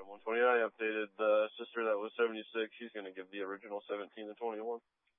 129 updated. The sister that was 76, she's going to give the original 17 to 21.